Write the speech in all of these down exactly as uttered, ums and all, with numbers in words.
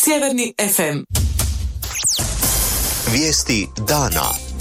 Sjeverni ef em. Vijesti dana.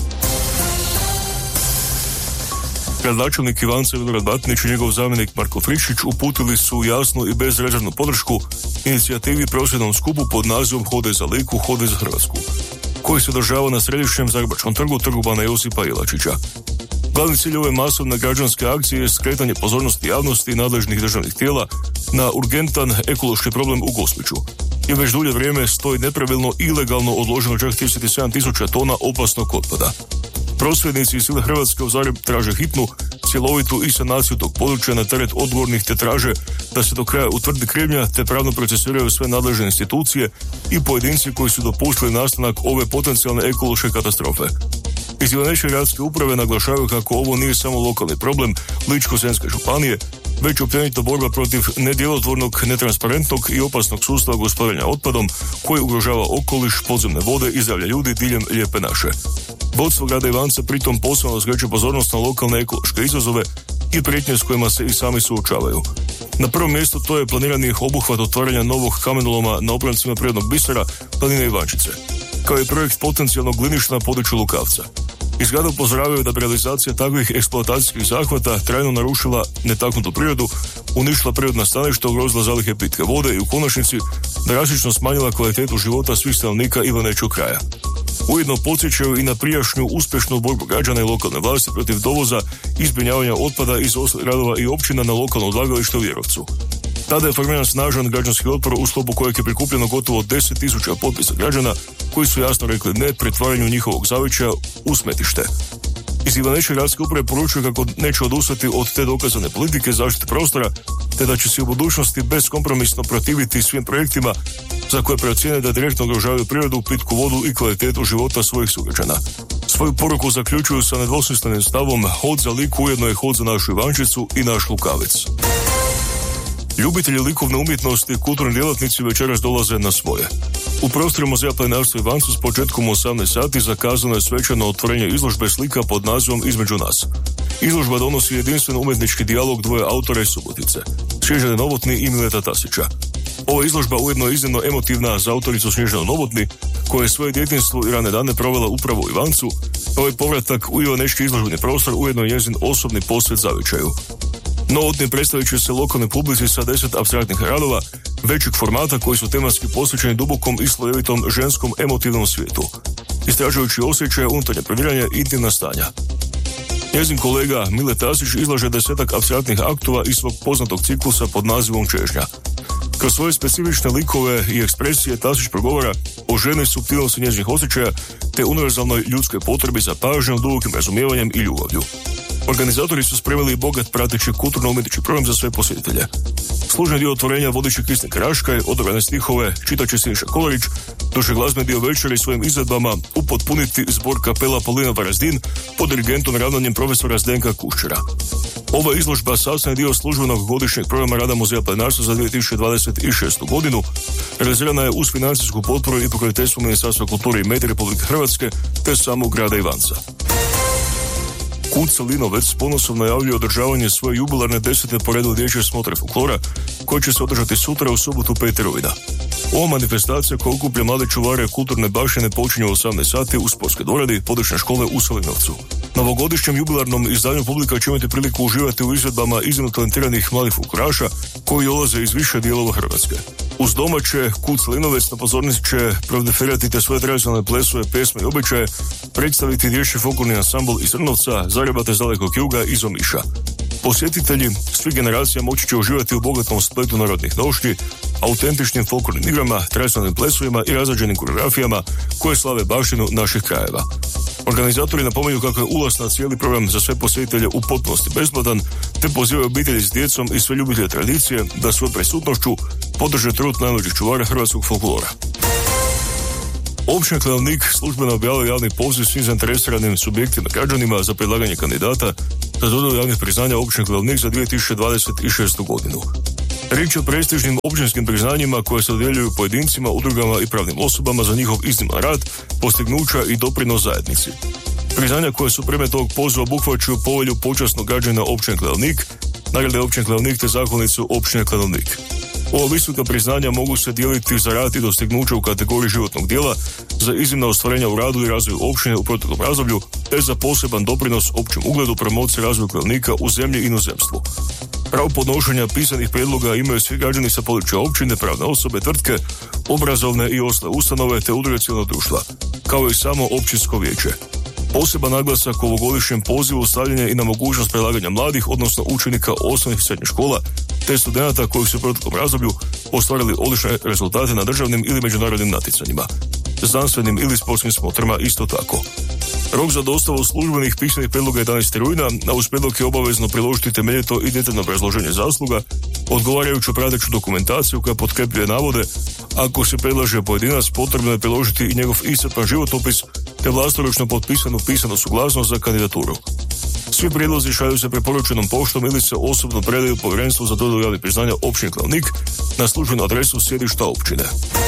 Gradonačelnik Ivanca Milorad Batinić i njegov zamjenik Marko Friščić uputili su jasnu i bezrezervnu podršku inicijativi prosvjednom skupu pod nazivom Hodaj za Liku, hodaj za Hrvatsku, koji se održava na središnjem Zagrebačkom trgu, trgu Bana Josipa Jelačića. Glavni cilj ove masovne građanske akcije je skretanje pozornosti javnosti i nadležnih državnih tijela na urgentan ekološki problem u Gospiću. I već dulje vrijeme stoji nepravilno i ilegalno odloženo čak trideset sedam tisuća tona opasnog otpada. Prosvjednici iz Sile Hrvatske u Zagreb traže hitnu, cjelovitu i sanaciju tog područja na teret odgovornih, te traže da se do kraja utvrdi krivnja te pravno procesuiraju sve nadležne institucije i pojedinci koji su dopustili nastanak ove potencijalne ekološke katastrofe. Iz Ivanečke gradske uprave naglašavaju kako ovo nije samo lokalni problem Ličko-senjske županije, već općenito borba protiv nedjelotvornog, netransparentnog i opasnog sustava gospodarenja otpadom koji ugrožava okoliš, podzemne vode i zdravlje ljudi diljem Lijepe naše. Vodstvo grada Ivanca pritom posebno skreće pozornost na lokalne ekološke izazove i prijetnje s kojima se i sami suočavaju. Na prvom mjestu to je planirani obuhvat otvaranja novog kamenoloma na opravcima prirodnog bisera planine Ivančice, kao i projekt potencijalnog gliništa na području Lukavca. Iz grada upozoravaju da bi realizacija takvih eksploatacijskih zahvata trajno narušila netaknutu prirodu, uništila prirodna staništa, ugrozila zalihe pitke vode i u konačnici drastično smanjila kvalitetu života svih stanovnika Ivanečkog kraja. Ujedno podsjećaju i na prijašnju uspješnu borbu građana i lokalne vlasti protiv dovoza i zbrinjavanja otpada iz ostalih gradova i općina na lokalno odlagalište u Vjerovcu. Tada je formiran snažan građanski otpor u sklopu kojeg je prikupljeno gotovo deset tisuća potpisa građana koji su jasno rekli ne pretvaranju njihovog zavičaja u smetište. Iz Ivanečke gradske uprave poručuju kako neće odustati od te dokazane politike zaštite prostora, te da će se u budućnosti beskompromisno protiviti svim projektima za koje procijene da direktno ugrožavaju prirodu, pitku vodu i kvalitetu života svojih sugrađana. Svoju poruku zaključuju sa nedvosmislenim stavom hod za Liku ujedno je hod za našu Ivančicu i naš Lukavec. Ljubitelji likovne umjetnosti i kulturni djelatnici večeras dolaze na svoje. U prostoru Muzeja planinarstva Ivancu s početkom u osamnaest sati zakazano je svečano otvorenje izložbe slika pod nazivom Između nas. Izložba donosi jedinstven umjetnički dijalog dvoje autora iz Subotice, Snježane Novotny i Mileta Tasića. Ova izložba ujedno je iznimno emotivna za autoricu Snježanu Novotny, koja je svoje djetinjstvo i rane dane provela upravo u Ivancu, pa ovaj povratak u ivanečki izložbeni prostor ujedno je njezin osobni posvet zavičaju. Novotny predstavit će se lokalnoj publici sa deset apstraktnih radova većeg formata koji su tematski posvećeni dubokom i slojevitom ženskom emotivnom svijetu, istražujući osjećaje, unutarnje previranje i intimna stanja. Njezin kolega Mile Tasić izlaže desetak apstraktnih aktova iz svog poznatog ciklusa pod nazivom Čežnja. Kroz svoje specifične likove i ekspresije Tasić progovara o ženi, suptilnosti njezinih osjećaja te univerzalnoj ljudskoj potrebi za pažnjom, dubokim razumijevanjem i ljubavlju. Organizatori su spremili bogat prateći kulturno-umjetnički program za sve posjetitelje. Služni dio otvorenja vodiči Kristin Kraškaj, odabrane stihove čitaće Siniša Kolarić, dok će glazbeni dio večeri svojim izvedbama upotpuniti zbor kapela Polina Varazdin pod dirigentom ravnanjem profesora Zdenka Kuščera. Ova izložba sastavni dio službenog godišnjeg programa rada Muzeja planinarstva za dvije tisuće dvadeset šestu godinu, realizirana je uz financijsku potporu i pokroviteljstvo Ministarstva kulture i medija Republike Hrvatske te samog grada Ivanca. Kud Selinovec ponosom najavljuje održavanje svoje jubilarne desete po redu dječje smotre folklora, koje će se održati sutra u subotu pete rujna. Ova manifestacija koja okuplja mlade čuvare kulturne baštine počinje u osamnaest sati u sportskoj dvorani područne škole u Selinovcu. Na ovogodišnjem jubilarnom izdanju publika će imati priliku uživati u izvedbama iznimno talentiranih mladih folkloraša koji dolaze iz više dijelova Hrvatske. Uz domaće, Kud Selinovec na pozornici će prodefilirati te svoje tradicionalne plesove, pjesme i običaje, predstaviti dječji folklorni ansambl iz Trnovca, Zagreba te s dalekog juga i iz Omiša. Posjetitelji svih generacija moći će uživati u bogatom spletu narodnih nošnji, autentičnim folklornim igrama, tradicionalnim plesovima i razrađenim koreografijama koje slave baštinu naših krajeva. Organizatori napominju kako je ulaz na cijeli program za sve posjetitelje u potpunosti besplatan, te pozivaju obitelji s djecom i sve ljubitelje tradicije da svojom prisutnošću podrže trud najmlađih čuvara hrvatskog folklora. Općina Klenovnik službeno objavio javni poziv svim zainteresiranim subjektima građanima za predlaganje kandidata za dodjelu javnih priznanja općine Klenovnik za dvije tisuće dvadeset šestu godinu. Riječ je o prestižnim općinskim priznanjima koje se dodjeljuju pojedincima, udrugama i pravnim osobama za njihov izniman rad, postignuća i doprinos zajednici. Priznanja koje su predmet ovog poziva obuhvaćaju povelju počasnog građanina općine Klenovnik, nagrade općine Klenovnik te zahvalnicu općine Klenovnik. Ova visoka priznanja mogu se dijeliti za rad i dostignuće u kategoriji životnog dijela, za iznimna ostvarenja u radu i razvoju općine u proteklom razdoblju, te za poseban doprinos općem ugledu, promociji razvoja Klenovnika u zemlji i inozemstvu. Pravo podnošenja pisanih prijedloga imaju svi građani sa područja općine, pravne osobe, tvrtke, obrazovne i ostale ustanove te udruge civilnog društva, kao i samo općinsko vijeće. Poseban naglasak u ovogodišnjem pozivu stavljen je i na mogućnost predlaganja mladih, odnosno učenika osnovnih i srednjih škola, te studenata koji su u proteklom razdoblju ostvarili odlične rezultate na državnim ili međunarodnim natjecanjima, znanstvenim ili sportskim smotrama isto tako. Rok za dostavu službenih pisanih prijedloga je jedanaesti rujna, a uz prijedlog je obavezno priložiti temeljito i detaljno obrazloženje zasluga, odgovarajuću prateću dokumentaciju koja potkrepljuje navode. Ako se predlaže pojedinac, potrebno je priložiti i njegov iscrpan životopis te vlastoručno potpisanu pisanu suglasnost za kandidaturu. Svi prijedlozi šalju se preporučenom poštom ili se osobno predaju povjerenstvu za dodjelu javnih priznanja općine Klenovnik na službenu adresu sjedišta općine.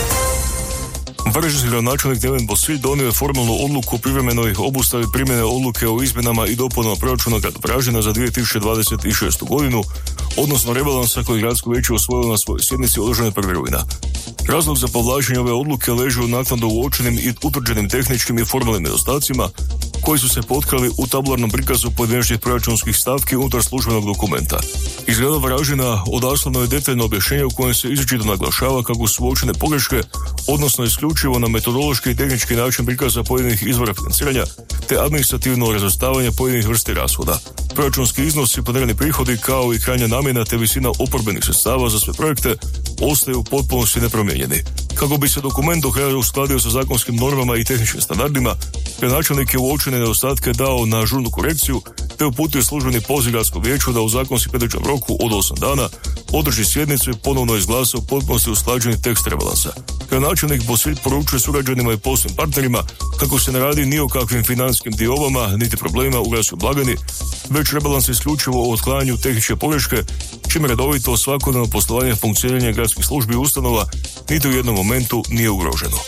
Varaždinski gradonačelnik Neven Bosilj donio je formalnu odluku o privremenoj obustavi primjene odluke o izmjenama i dopunama proračuna grada Varaždina za dvije tisuće dvadeset šestu godinu, odnosno rebalansa koji gradsko vijeće usvojilo na svojoj sjednici održane prvog rujna. Razlog za povlačenje ove odluke leži u naknadno uočenim i utvrđenim tehničkim i formalnim nedostacima koji su se potkrali u tabularnom prikazu pojedinačnih proračunskih stavki unutar službenog dokumenta. Iz grada Varaždina odaslano je detaljno objašnjenje u kojem se izričito naglašava kako su uočene pogreške, odnosno isključivo na metodološki i tehnički način prikaza pojedinih izvora financiranja te administrativno razvrstavanje pojedinih vrsti rashoda. Proračunski iznosi, planirani prihodi kao i krajnja namjena te visina oporbenih sredstava za sve projekte ostaju u potpunosti nepromijenjeni. Kako bi se dokument do kraja uskladio sa zakonskim normama i tehničkim standardima, gradonačelnik je uočene nedostatke dao na žurnu korekciju te uputio službeni poziv gradskom vijeću da u zakonski predviđenom roku od osam dana održi sjednicu i ponovno izglasa u potpunosti usklađeni tekst rebalansa. Gradonačelnik Bosilj poručuje sugrađanima i poslovnim partnerima kako se ne radi ni o kakvim financijskim diovama niti problemima u gradskoj blagajni, već rebalans isključivo o otklanjanju tehničke pogreške, čime redovito svakodnevno poslovanje funkcioniranja gradskih službi i ustanova niti u jednom momentu nije ugroženo.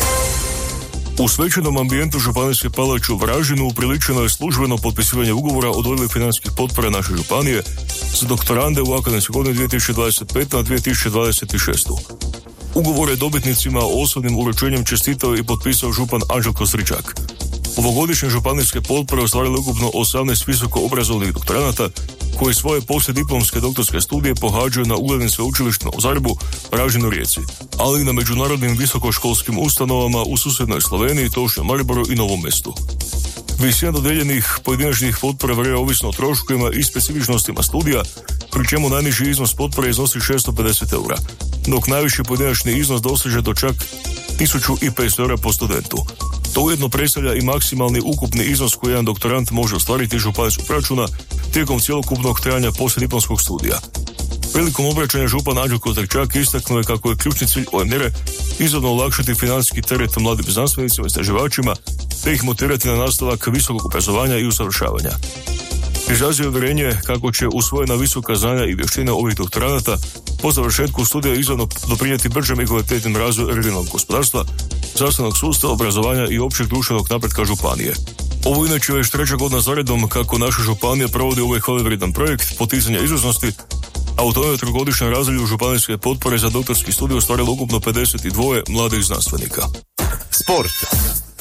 U svečanom ambijentu Županijske palače u Varaždinu upriličeno je službeno potpisivanje ugovora o dodjeli financijskih potpora naše županije za doktorande u akademskoj godini dvije tisuće dvadeset pete na dvije tisuće dvadeset šestu. Ugovor je dobitnicima osobnim uručenjem čestitao i potpisao župan Anđelko Stričak. Ovogodišnje županijske potpore ostvarili ukupno osamnaest visoko obrazovnih doktoranata koji svoje poslijediplomske doktorske studije pohađaju na uglednim sveučilištima u Zagrebu, Varaždinu i Rijeci, ali i na međunarodnim visokoškolskim ustanovama u susjednoj Sloveniji, Tošnjem, Mariboru i Novom Mestu. Visina dodijeljenih pojedinačnih potpora varira ovisno o troškovima i specifičnostima studija, pri čemu najniži iznos potpore iznosi šesto pedeset eura, dok najviši pojedinačni iznos doseže do čak tisuću petsto eura po studentu. To ujedno predstavlja i maksimalni ukupni iznos koji jedan doktorant može ostvariti iz županijskog proračuna tijekom cjelokupnog trajanja poslijediplomskog studija. Prilikom obraćanja župan Anđelko Stričak istaknuo je kako je ključni cilj ove mjere izravno olakšati financijski teret mladim znanstvenicima i istraživačima te ih motivirati na nastavak visokog obrazovanja i usavršavanja. Izrazio je uvjerenje kako će usvojena visoka znanja i vještine ovih doktoranata po završetku studija izravno doprinijeti bržem i kvalitetnim razvoju regionalnog gospodarstva, zdravstvenog sustava, obrazovanja i općeg društvenog napretka županije. Ovo inače već treća godina zaredom kako naša županija provodi ovaj hvalevrijedan projekt poticanja izvrsnosti, a u tome trogodišnjem razdoblju županijske potpore za doktorski studij ostvarilo ukupno pedeset dva mladih znanstvenika. Sport.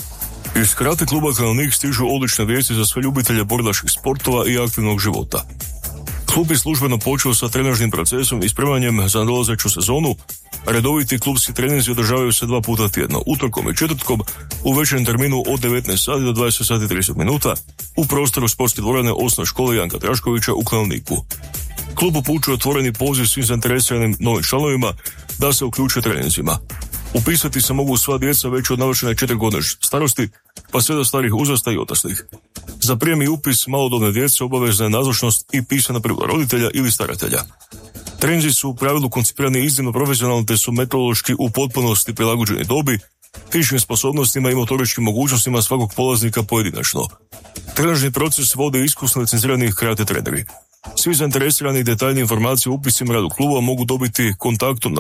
Iz karate kluba Klenovnik stižu odlične vijesti za sve ljubitelje borilačkih sportova i aktivnog života. Klub je službeno počeo sa trenažnim procesom i spremanjem za nadolazeću sezonu. Redoviti klubski treninzi održavaju se dva puta tjedno, utorkom i četvrtkom, u večernjem terminu od devetnaest sati do dvadeset sati i trideset minuta u prostoru sportske dvorane osnovne škole Janka Draškovića u Klenovniku. Klub upućuje otvoreni poziv svim zainteresiranim novim članovima da se uključe treninzima. Upisati se mogu sva djeca već od navršene četiri godine starosti, pa sve do starih uzrasta i odraslih. Za prijem i upis malodobne djece obavezna je nazočnost i pisana privla roditelja ili staratelja. Treninzi su u pravilu koncipirani iznimno profesionalno te su metodološki u potpunosti prilagođeni dobi, fizičkim sposobnostima i motoričkim mogućnostima svakog polaznika pojedinačno. Trenažni proces vode iskusno licencirani karate treneri. Svi zainteresirani detaljne informacije o upisima radu kluba mogu dobiti kontaktom na